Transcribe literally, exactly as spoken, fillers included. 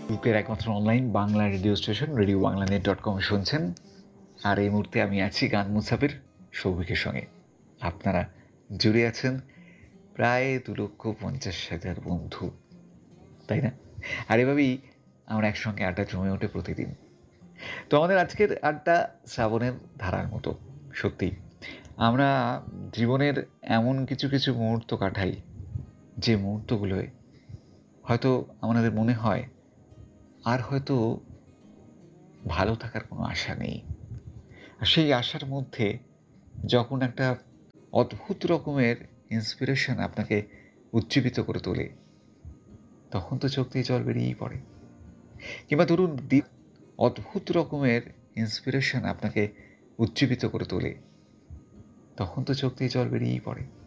বুকের একমাত্র online Bangla radio station radio Bangla net dot com শুনছেন। আর এই মুহূর্তে আমি আছি গান মুসাফির সৌভিকের সঙ্গে। আপনারা জুড়ে আছেন প্রায় দু লক্ষ পঞ্চাশ হাজার বন্ধু, তাই না? আর এভাবেই আমরা একসঙ্গে আড্ডা জমে ওঠে প্রতিদিন। তো আমাদের আজকের আড্ডা শ্রাবণের ধারার মতো। সত্যি আমরা জীবনের এমন কিছু কিছু মুহূর্ত কাটাই, যে মুহূর্তগুলোয় হয়তো আমাদের মনে হয় আর হয়তো ভালো থাকার কোনো আশা নেই। আর সেই আশার মধ্যে যখন একটা অদ্ভুত রকমের ইন্সপিরেশন আপনাকে উজ্জীবিত করে তোলে, তখন তো চোখ দিয়ে জল বেরিয়েই পড়ে। কিংবা ধরুন দি- অদ্ভুত রকমের ইন্সপিরেশন আপনাকে উজ্জীবিত করে তোলে, তখন তো চোখ দিয়ে জল বেরিয়েই পড়ে।